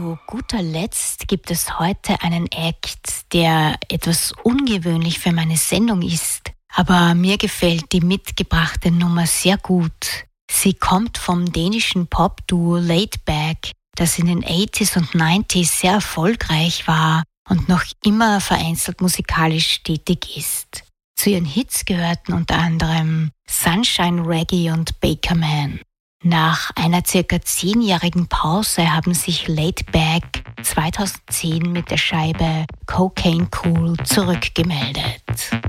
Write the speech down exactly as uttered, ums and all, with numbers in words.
Zu guter Letzt gibt es heute einen Act, der etwas ungewöhnlich für meine Sendung ist, aber mir gefällt die mitgebrachte Nummer sehr gut. Sie kommt vom dänischen Pop-Duo Laid Back, das in den achtziger und neunziger sehr erfolgreich war und noch immer vereinzelt musikalisch tätig ist. Zu ihren Hits gehörten unter anderem Sunshine Reggae und Baker Man. Nach einer circa zehnjährigen Pause haben sich Laid Back zweitausendzehn mit der Scheibe Cocaine Cool zurückgemeldet.